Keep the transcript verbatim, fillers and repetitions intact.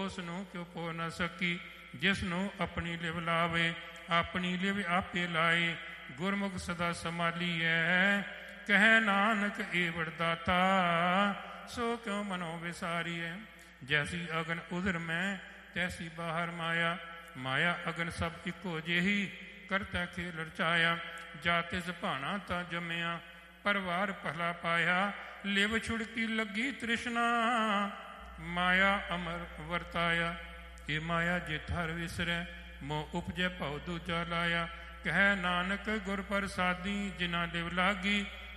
ਉਸ ਨੂੰ ਕਿਉ ਪੋ ਨ ਸਕੀ। ਜਿਸ ਨੂੰ ਆਪਣੀ ਲਿਵ ਲਾਵੇ ਆਪਣੀ ਲਿਵ ਆਪੇ ਲਾਏ। ਗੁਰਮੁਖ ਸਦਾ ਸੰਭਾਲੀਐ ਕਹਿ ਨਾਨਕ ਏ ਵਰਦਾਤਾ ਸੋ ਕਿਉ ਮਨੋ ਵਿਸਾਰੀਐ। ਜੈਸੀ ਅਗਨ ਉਦਰ ਮੈਂ ਤੈਸੀ ਬਾਹਰ ਮਾਇਆ। ਮਾਇਆ ਅਗਨ ਸਭ ਇੱਕੋ ਜਿਹੀ ਕਰਤਾ ਖੇਲ ਰਚਾਇਆ। ਜਾ ਤਿਸ ਭਾਣਾ ਤਾਂ ਜੰਮਿਆ ਪਰਵਾਰ ਭਲਾ ਪਾਇਆ। ਲਿਵ ਛੁੜਕੀ ਲੱਗੀ ਤ੍ਰਿਸ਼ਨਾ ਮਾਇਆ ਅਮਰ ਵਰਤਾਇਆ। ਇਹ ਮਾਇਆ ਜਿਤ ਹਰ ਵਿਸਰੈ ਮੋਹ ਉਪਜੈ ਭਉ ਦੂਜਾ ਲਾਇਆ। ਕਹਿ ਨਾਨਕ ਗੁਰ ਪ੍ਰਸਾਦੀ ਜਿਨ੍ਹਾਂ ਲਿਵ ਲਾਗੀ